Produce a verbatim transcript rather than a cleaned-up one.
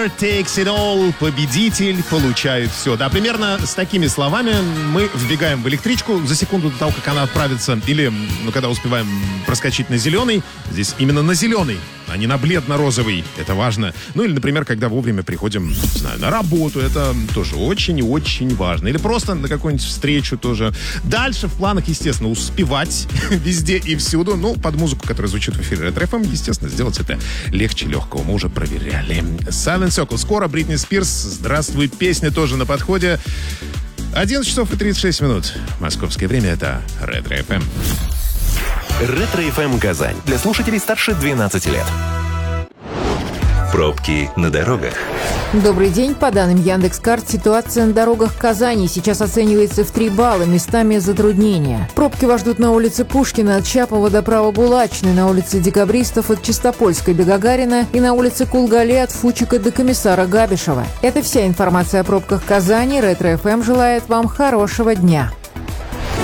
Takes it all, победитель получает все. Да, примерно с такими словами мы вбегаем в электричку за секунду до того, как она отправится, или, ну, когда успеваем проскочить на зеленый, здесь именно на зеленый, а не на бледно-розовый, это важно. Ну, или, например, когда вовремя приходим, не знаю, на работу, это тоже очень и очень важно. Или просто на какую-нибудь встречу тоже. Дальше в планах, естественно, успевать везде и всюду. Ну, под музыку, которая звучит в эфире Ретро эф эм, естественно, сделать это легче легкого. Мы уже проверяли. Silent Circle. Скоро Бритни Спирс. Здравствуй, песня тоже на подходе. одиннадцать часов и тридцать шесть минут. Московское время. Это Ретро эф эм. Ретро эф эм Казань. Для слушателей старше двенадцати лет. Пробки на дорогах. Добрый день. По данным Яндекс.Карт, ситуация на дорогах Казани сейчас оценивается в три балла, местами затруднения. Пробки вас ждут на улице Пушкина от Чапова до Правобулачной, на улице Декабристов от Чистопольской до Гагарина и на улице Кулгале от Фучика до Комиссара Габишева. Это вся информация о пробках Казани. Ретро эф эм желает вам хорошего дня.